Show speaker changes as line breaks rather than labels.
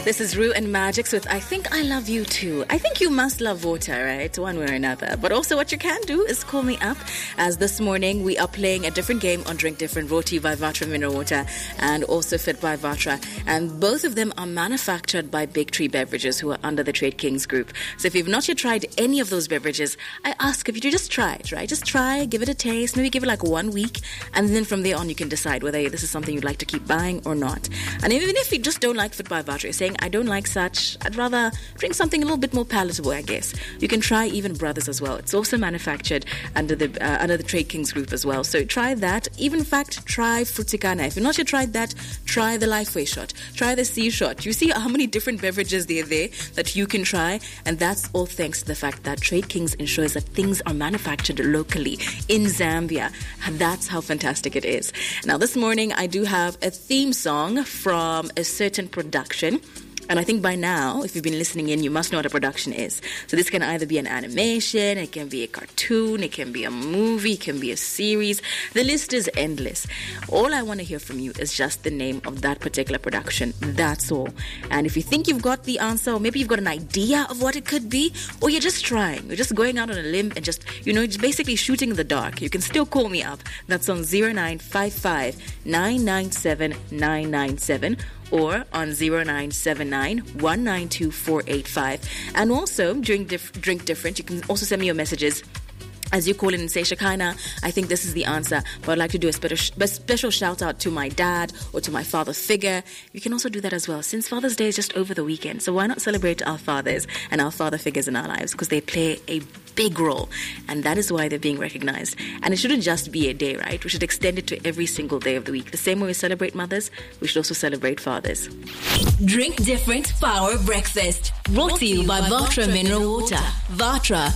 This is Rue and Magix with I Think I Love You Too. I think you must love water, right? One way or another. But also what you can do is call me up, as this morning we are playing a different game on Drink Different, brought to you by Vatra Mineral Water and also Fit by Vatra. And both of them are manufactured by Big Tree Beverages, who are under the Trade Kings Group. So if you've not yet tried any of those beverages, I ask if you just try it, right? Just try, give it a taste, maybe give it like 1 week, and then from there on you can decide whether this is something you'd like to keep buying or not. And even if you just don't like Fit by Vatra, you're saying, I don't like such, I'd rather drink something a little bit more palatable, I guess. You can try Even Brothers as well. It's also manufactured under the Trade Kings Group as well. So try that. Even in fact, try Fruticana. If you've not yet tried that, try the Lifeway shot. Try the Sea shot. You see how many different beverages there are there that you can try, and that's all thanks to the fact that Trade Kings ensures that things are manufactured locally in Zambia. That's how fantastic it is. Now this morning I do have a theme song from a certain production. And I think by now, if you've been listening in, you must know what a production is. So this can either be an animation, it can be a cartoon, it can be a movie, it can be a series. The list is endless. All I want to hear from you is just the name of that particular production. That's all. And if you think you've got the answer, or maybe you've got an idea of what it could be, or you're just trying, you're just going out on a limb and just, just basically shooting in the dark, you can still call me up. That's on 0955 997 997. or on 0979 192 485. And also, during Drink Different, you can also send me your messages as you call in and say, Shekinah, I think this is the answer, but I'd like to do a special shout out to my dad or to my father figure. You can also do that as well, since Father's Day is just over the weekend. So why not celebrate our fathers and our father figures in our lives, because they play a big role, and that is why they're being recognized. And it shouldn't just be a day, right? We should extend it to every single day of the week. The same way we celebrate mothers, we should also celebrate fathers.
Drink Different Power Breakfast, brought to you by Vatra Mineral Water. Vatra,